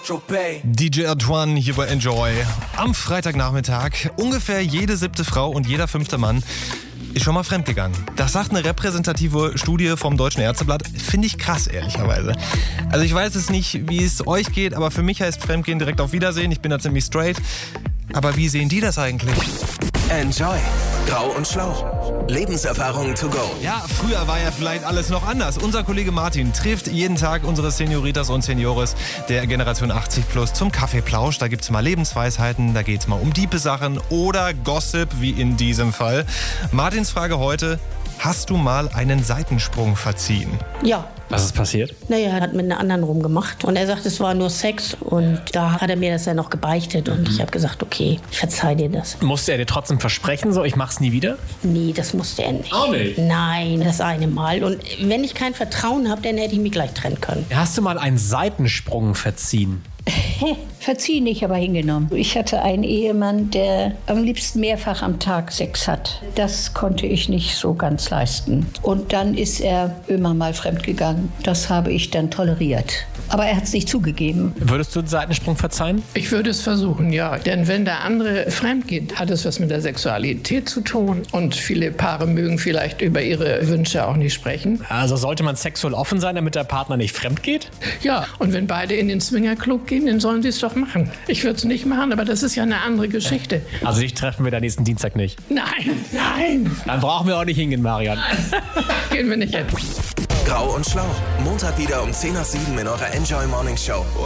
DJ Antoine hier bei Enjoy. Am Freitagnachmittag ungefähr jede 7. Frau und jeder 5. Mann ist schon mal fremdgegangen. Das sagt eine repräsentative Studie vom Deutschen Ärzteblatt. Finde ich krass, ehrlicherweise. Also ich weiß es nicht, wie es euch geht, aber für mich heißt Fremdgehen direkt auf Wiedersehen. Ich bin da ziemlich straight. Aber wie sehen die das eigentlich? Enjoy. Grau und Schlau. Lebenserfahrungen to go. Ja, früher war ja vielleicht alles noch anders. Unser Kollege Martin trifft jeden Tag unsere Senioritas und Seniores der Generation 80 plus zum Kaffeeplausch. Da gibt's mal Lebensweisheiten, da geht's mal um diepe Sachen oder Gossip, wie in diesem Fall. Martins Frage heute: Hast du mal einen Seitensprung verziehen? Ja. Was ist passiert? Naja, er hat mit einer anderen rumgemacht. Und er sagt, es war nur Sex. Und da hat er mir das ja noch gebeichtet. Und ich habe gesagt, okay, ich verzeih dir das. Musste er dir trotzdem versprechen, so ich mach's nie wieder? Nee, das musste er nicht. Auch nicht? Nein, das eine Mal. Und wenn ich kein Vertrauen habe, dann hätte ich mich gleich trennen können. Hast du mal einen Seitensprung verziehen? Verziehen nicht, aber hingenommen. Ich hatte einen Ehemann, der am liebsten mehrfach am Tag Sex hat. Das konnte ich nicht so ganz leisten. Und dann ist er immer mal fremdgegangen. Das habe ich dann toleriert. Aber er hat es nicht zugegeben. Würdest du einen Seitensprung verzeihen? Ich würde es versuchen, ja. Denn wenn der andere fremd geht, hat es was mit der Sexualität zu tun. Und viele Paare mögen vielleicht über ihre Wünsche auch nicht sprechen. Also sollte man sexuell offen sein, damit der Partner nicht fremd geht? Ja, und wenn beide in den Swingerclub gehen, dann sollen sie es doch machen. Ich würde es nicht machen, aber das ist ja eine andere Geschichte. Also dich treffen wir da nächsten Dienstag nicht? Nein. Dann brauchen wir auch nicht hingehen, Marian. Gehen wir nicht hin. Grau und Schlau. Montag wieder um 10 nach 7 in eurer Enjoy Morning Show.